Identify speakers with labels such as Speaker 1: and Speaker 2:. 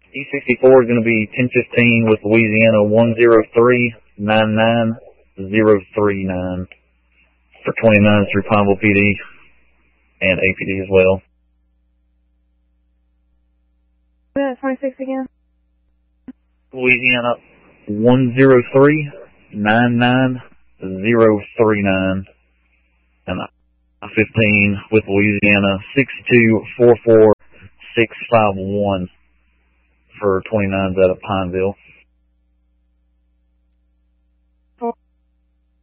Speaker 1: E64 is going to be 1015 with Louisiana 103-99039 for 29 through Pineville PD and APD as well.
Speaker 2: 26 again.
Speaker 1: Louisiana 103-99039 and I-15 with Louisiana 6244651 for 29s out of Pineville.